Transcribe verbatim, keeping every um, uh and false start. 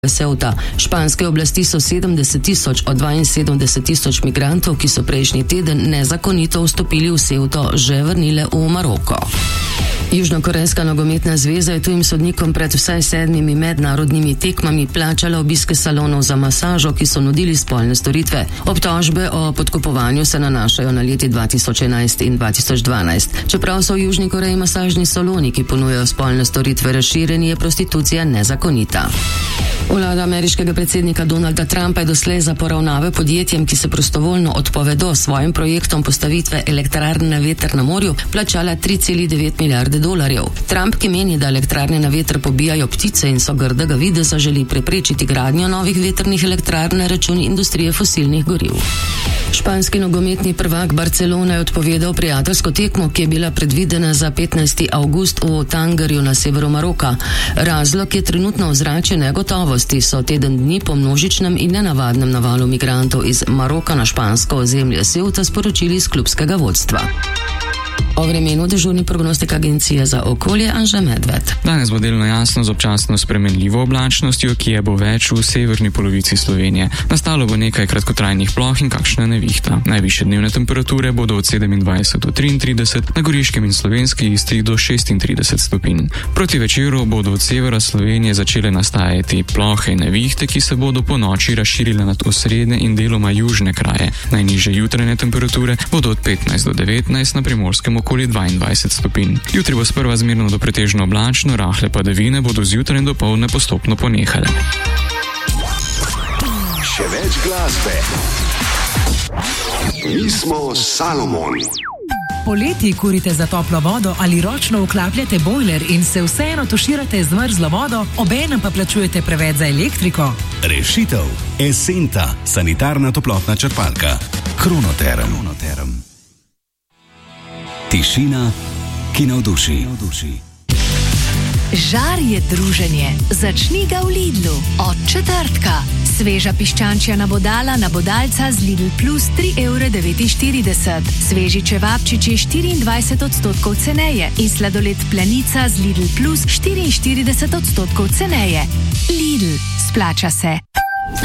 Ceuta. Španske oblasti so sedemdeset tisoč od dvainsedemdeset tisoč migrantov, ki so prejšnji teden nezakonito vstopili v Ceuto, že vrnile v Maroko. Južnokorejska nogometna zveza je tujim sodnikom pred vsaj sedmimi mednarodnimi tekmami plačala obiske salonov za masažo, ki so nudili spolne storitve. Obtožbe o podkupovanju se nanašajo na leti dva tisoč enajst in dva tisoč dvanajst. Čeprav so v Južni Koreji masažni saloni, ki ponujajo spolne storitve, razširjeni, je prostitucija nezakonita. Vlada ameriškega predsednika Donalda Trumpa je doslej za poravnave podjetjem, ki se prostovoljno odpovedo svojim projektom postavitve elektrarn na veter na morju, plačala tri cele devet milijarde dolarjev. Trump, ki meni, da elektrarne na veter pobijajo ptice in so grdega videza, želi preprečiti gradnjo novih vetrnih elektrarn na račun industrije fosilnih goriv. Španski nogometni prvak Barcelona je odpovedal prijateljsko tekmo, ki je bila predvidena za petnajsti avgust v Tangerju na severu Maroka. Razlog je trenutno ozračje negotovosti, so teden dni po množičnem in nenavadnem navalu migrantov iz Maroka na špansko ozemlje Ceuta sporočili iz klubskega vodstva. O vremenu dežurni prognostik agencije za okolje Anže Medved. Danes bo delno jasno z občasno spremenljivo oblačnostjo, ki je bo več v severni polovici Slovenije. Nastalo bo nekaj kratkotrajnih ploh in kakšna nevihta. Najvišje dnevne temperature bodo od sedemindvajset do triintrideset, na Goriškem in Slovenski Istri do šestintrideset stopinj. Proti večeru bodo od severa Slovenije začele nastajati plohe in nevihte, ki se bodo po noči razširile nad osrednje in deloma južne kraje. Najnižje jutranje temperature bodo od petnajst do devetnajst, na Primorskem okoli dvaindvajset stopinj. Jutri bo sprva zmerno do pretežno oblačno, rahle padavine bodo zjutraj in dopoldne postopno ponehale. Še več glasbe. Mi smo Salomon. Poleti kurite za toplo vodo ali ročno vklapljate bojler in se vseeno tuširate z mrzlo vodo, obenem pa plačujete preveč za elektriko? Rešitev. Esenta, sanitarna toplotna črpalka. Kronoterm. Kronoterm. Tišina, ki navduši. Žar je druženje. Začni ga v Lidlu. Od četrtka. Sveža piščančja nabodala nabodalca z Lidl Plus tri evre devetinštirideset. Sveži čevapčiči štiriindvajset odstotkov ceneje in sladoled Planica z Lidl Plus štiriinštirideset odstotkov ceneje. Lidl, splača se.